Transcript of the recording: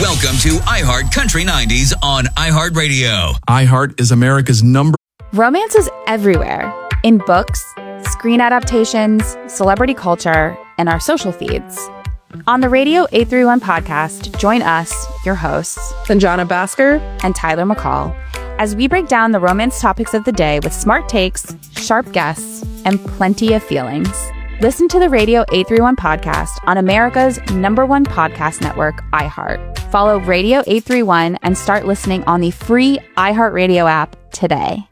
Welcome to iHeart Country 90s on iHeartRadio. iHeart is America's number. Romance is everywhere. In books, screen adaptations, celebrity culture, and our social feeds. On the Radio 831 podcast, join us, your hosts, Sanjana Bhaskar and Tyler McCall, as we break down the romance topics of the day with smart takes, sharp guests, and plenty of feelings. Listen to the Radio 831 podcast on America's #1 podcast network, iHeart. Follow Radio 831 and start listening on the free iHeartRadio app today.